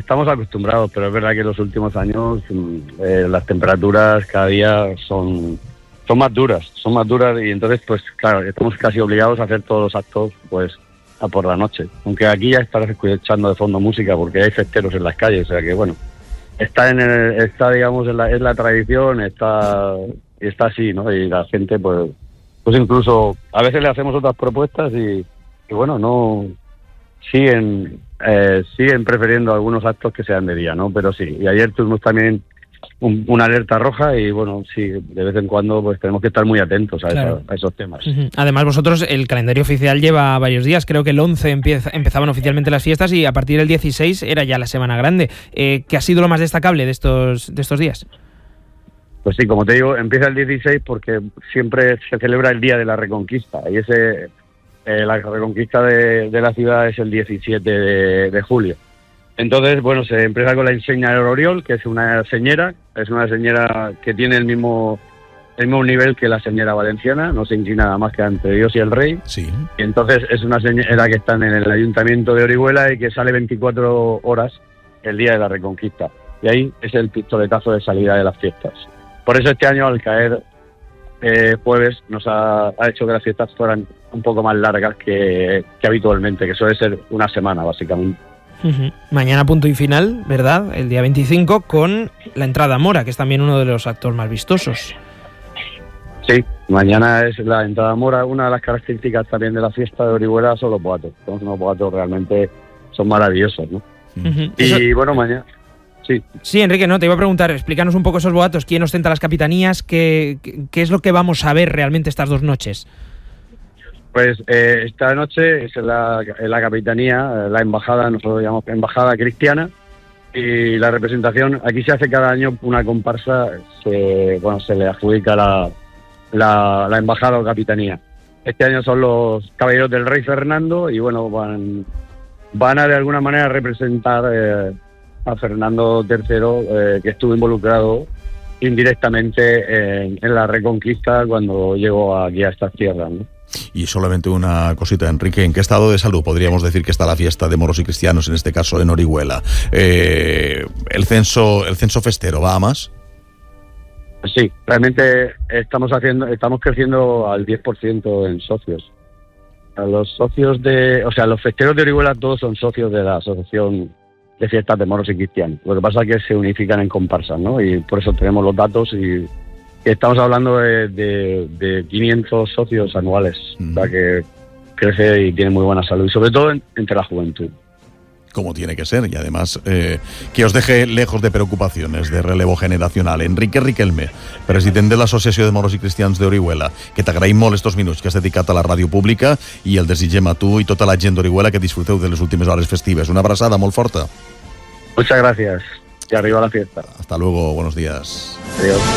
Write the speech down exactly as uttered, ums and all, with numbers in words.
estamos acostumbrados, pero es verdad que en los últimos años eh, las temperaturas cada día son, son más duras, son más duras y entonces, pues claro, estamos casi obligados a hacer todos los actos, pues, a por la noche. Aunque aquí ya estarás escuchando de fondo música porque hay festeros en las calles, o sea que bueno, está en el, está digamos en la, es la tradición, está, está así, ¿no? Y la gente, pues, pues incluso a veces le hacemos otras propuestas y, y bueno, no siguen eh, siguen prefiriendo algunos actos que sean de día, ¿no? Pero sí, y ayer tuvimos también un, una alerta roja y bueno, sí, de vez en cuando pues tenemos que estar muy atentos a, claro. esa, a esos temas. Uh-huh. Además vosotros, el calendario oficial lleva varios días, creo que el once empieza, empezaban oficialmente las fiestas y a partir del dieciséis era ya la Semana Grande. Eh, ¿Qué ha sido lo más destacable de estos, de estos días? Pues sí, como te digo, empieza el dieciséis porque siempre se celebra el Día de la Reconquista y ese eh, la Reconquista de, de la ciudad es el diecisiete de, de julio. Entonces, bueno, se empieza con la enseña del Oriol, que es una señera, es una señera que tiene el mismo el mismo nivel que la señera valenciana, no se inclina nada más que entre Dios y el rey. Sí. Y entonces es una señera que está en el Ayuntamiento de Orihuela y que sale veinticuatro horas el día de la Reconquista. Y ahí es el pistoletazo de salida de las fiestas. Por eso este año, al caer eh, jueves, nos ha, ha hecho que las fiestas fueran un poco más largas que, que habitualmente, que suele ser una semana, básicamente. Uh-huh. Mañana punto y final, ¿verdad? El día veinticinco, con la entrada a Mora, que es también uno de los actos más vistosos. Sí, mañana es la entrada a Mora. Una de las características también de la fiesta de Orihuela son los boatos. Son unos boatos realmente son maravillosos, ¿no? Uh-huh. Y Eso... bueno, mañana... Sí. sí, Enrique, no, te iba a preguntar, explícanos un poco esos boatos, quién ostenta las capitanías, qué, qué es lo que vamos a ver realmente estas dos noches. Pues eh, esta noche es la, la capitanía, la embajada, nosotros llamamos embajada cristiana, y la representación, aquí se hace cada año una comparsa, se, bueno, se le adjudica la, la, la embajada o capitanía. Este año son los caballeros del rey Fernando y bueno, van, van a de alguna manera representar eh, a Fernando tercero, eh, que estuvo involucrado indirectamente en, en la Reconquista cuando llegó aquí a estas tierras, ¿no? Y solamente una cosita, Enrique, ¿en qué estado de salud podríamos decir que está la fiesta de moros y cristianos, en este caso en Orihuela? Eh, ¿el censo el censo festero va a más? Sí, realmente estamos haciendo estamos creciendo al diez por ciento en socios. A los socios de, o sea, los festeros de Orihuela todos son socios de la Asociación de Fiestas de Moros y Cristianos. Lo que pasa es que se unifican en comparsas, ¿no? Y por eso tenemos los datos y estamos hablando de, de, de quinientos socios anuales, mm. O sea que crece y tiene muy buena salud, y sobre todo en, entre la juventud. Como tiene que ser, y además eh, que os deje lejos de preocupaciones de relevo generacional. Enrique Riquelme, president de l'Associació de Moros i Cristians d'Orihuela, que t'agraïm molt estos minuts que has dedicat a la ràdio pública i el desitgem a tu i tota la gent d'Orihuela que disfruteu de les últimes hores festives. Una abraçada molt forta. Muchas gracias y arriba la fiesta. Hasta luego, buenos días. Adiós.